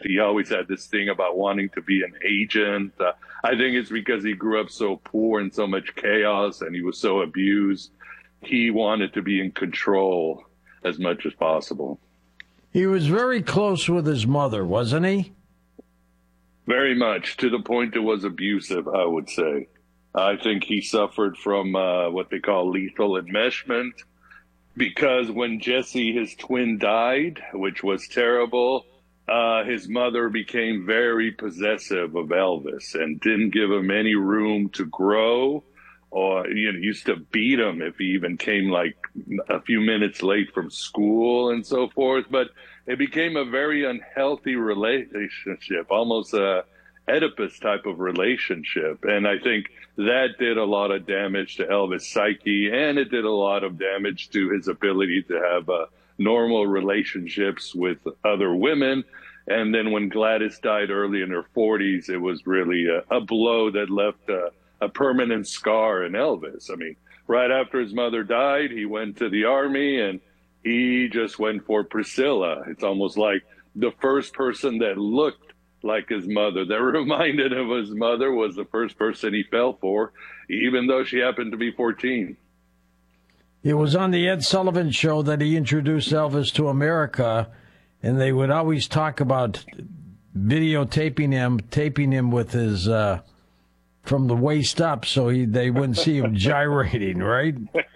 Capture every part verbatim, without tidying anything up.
He always had this thing about wanting to be an agent. Uh, I think it's because he grew up so poor and so much chaos, and he was so abused. He wanted to be in control as much as possible. He was very close with his mother, wasn't he? Very much, to the point it was abusive, I would say. I think he suffered from uh, what they call lethal enmeshment, because when Jesse, his twin, died, which was terrible, uh, his mother became very possessive of Elvis and didn't give him any room to grow, or, you know, used to beat him if he even came like a few minutes late from school and so forth. But it became a very unhealthy relationship, almost a Oedipus type of relationship. And I think that did a lot of damage to Elvis' psyche, and it did a lot of damage to his ability to have uh, normal relationships with other women. And then when Gladys died early in her forties, it was really a, a blow that left a, a permanent scar in Elvis. I mean, right after his mother died, he went to the army, and he just went for Priscilla. It's almost like the first person that looked like his mother, that reminded him of his mother, was the first person he fell for, even though she happened to be fourteen. It was on the Ed Sullivan Show that he introduced Elvis to America, and they would always talk about videotaping him, taping him with his, uh, from the waist up, so he, they wouldn't see him gyrating, right?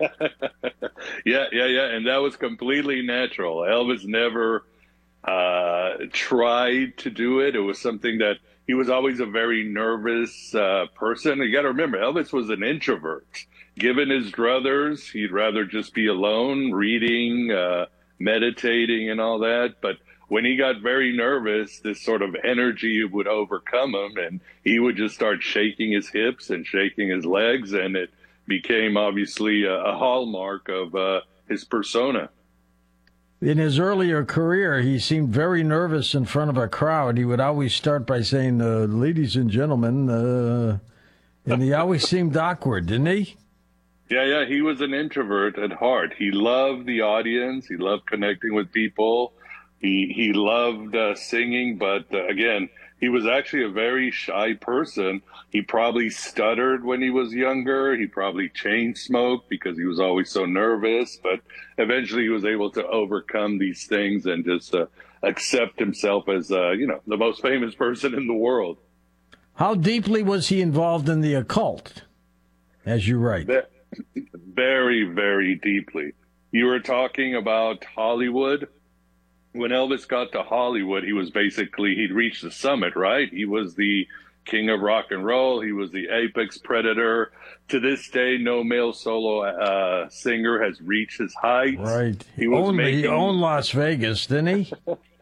yeah, yeah, yeah, and that was completely natural. Elvis never uh, tried to do it. It was something that he was always a very nervous uh, person. You got to remember, Elvis was an introvert. Given his druthers, he'd rather just be alone, reading, uh, meditating, and all that. But when he got very nervous, this sort of energy would overcome him, and he would just start shaking his hips and shaking his legs, and it became obviously a, a hallmark of uh, his persona. In his earlier career, he seemed very nervous in front of a crowd. He would always start by saying, uh, ladies and gentlemen, uh, and he always seemed awkward, didn't he? Yeah, yeah, he was an introvert at heart. He loved the audience. He loved connecting with people. He he loved uh, singing, but uh, again, he was actually a very shy person. He probably stuttered when he was younger. He probably chain smoked because he was always so nervous. But eventually, he was able to overcome these things and just uh, accept himself as, uh, you know, the most famous person in the world. How deeply was he involved in the occult, as you write? Very, very deeply. You were talking about Hollywood. When Elvis got to Hollywood, he was basically, he'd reached the summit, right? He was the king of rock and roll. He was the apex predator. To this day, no male solo uh, singer has reached his heights. Right. He, was owned, making, he owned Las Vegas, didn't he?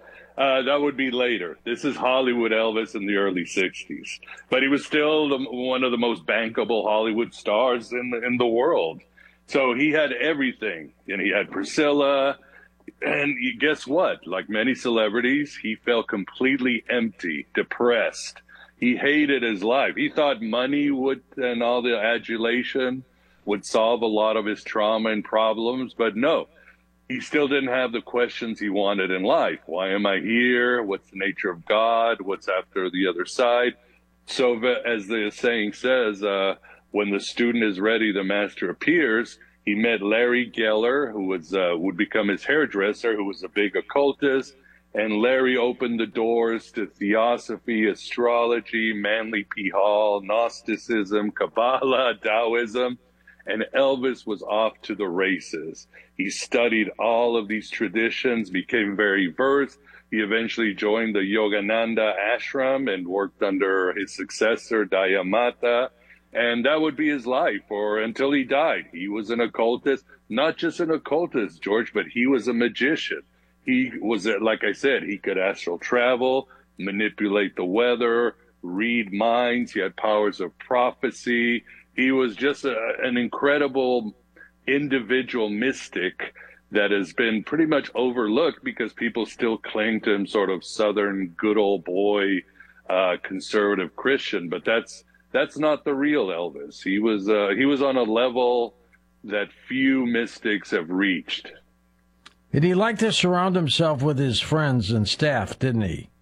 uh, that would be later. This is Hollywood Elvis in the early sixties. But he was still the, one of the most bankable Hollywood stars in the, in the world. So he had everything. And he had Priscilla. And guess what? Like many celebrities, he felt completely empty, depressed. He hated his life. He thought money would, and all the adulation would solve a lot of his trauma and problems. But no, he still didn't have the questions he wanted in life. Why am I here? What's the nature of God? What's after the other side? So as the saying says, uh, when the student is ready, the master appears. He met Larry Geller, who was uh, would become his hairdresser, who was a big occultist. And Larry opened the doors to theosophy, astrology, Manly P. Hall, Gnosticism, Kabbalah, Taoism. And Elvis was off to the races. He studied all of these traditions, became very versed. He eventually joined the Yogananda ashram and worked under his successor, Dayamata. And that would be his life, or until he died. He was an occultist, not just an occultist, George, but he was a magician. He was, like I said, he could astral travel, manipulate the weather, read minds. He had powers of prophecy. He was just a, an incredible individual mystic that has been pretty much overlooked because people still cling to him sort of Southern good old boy, uh, conservative Christian. But that's That's not the real Elvis. He was uh, he was on a level that few mystics have reached. And he liked to surround himself with his friends and staff, didn't he?